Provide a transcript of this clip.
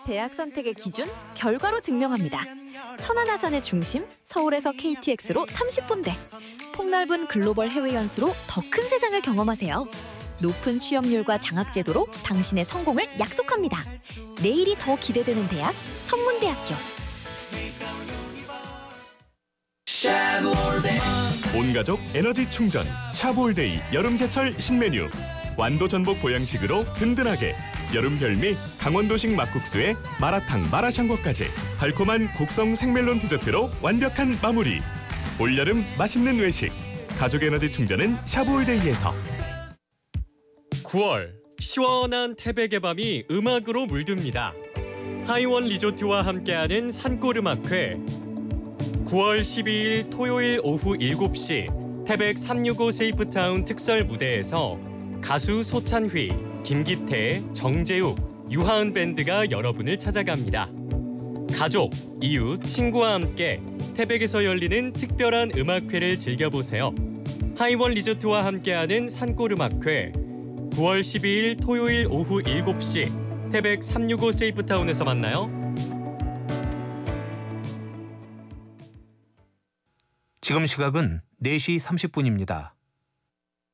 대학 선택의 기준, 결과로 증명합니다. 천안아산의 중심, 서울에서 KTX로 30분대. 폭넓은 글로벌 해외 연수로 더 큰 세상을 경험하세요. 높은 취업률과 장학제도로 당신의 성공을 약속합니다. 내일이 더 기대되는 대학, 성문대학교. 온가족 에너지 충전 샤브올데이 여름제철 신메뉴. 완도 전복 보양식으로 든든하게. 여름 별미 강원도식 막국수에 마라탕 마라샹궈까지 달콤한 곡성 생멜론 디저트로 완벽한 마무리. 올여름 맛있는 외식. 가족 에너지 충전은 샤브올데이에서. 9월 시원한 태백의 밤이 음악으로 물듭니다. 하이원 리조트와 함께하는 산골음악회. 9월 12일 토요일 오후 7시 태백 365 세이프타운 특설 무대에서 가수 소찬휘, 김기태, 정재욱, 유하은 밴드가 여러분을 찾아갑니다. 가족, 이웃, 친구와 함께 태백에서 열리는 특별한 음악회를 즐겨보세요. 하이원 리조트와 함께하는 산골음악회. 9월 12일 토요일 오후 7시 태백 365 세이프타운에서 만나요. 지금 시각은 4시 30분입니다.